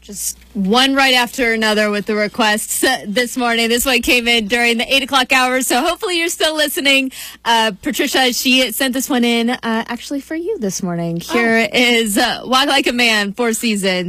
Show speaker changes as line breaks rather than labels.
Just one right after another with the requests this morning. This one came in during the 8 o'clock hour, so hopefully you're still listening. Patricia, she sent this one in actually for you this morning. Here is Walk Like a Man, Four Seasons.